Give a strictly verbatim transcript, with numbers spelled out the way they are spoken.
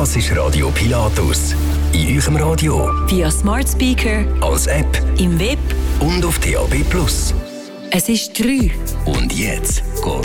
Das ist Radio Pilatus. In eurem Radio, via Smart Speaker, als App, im Web und auf D A B Plus. Es ist drei. Und jetzt geht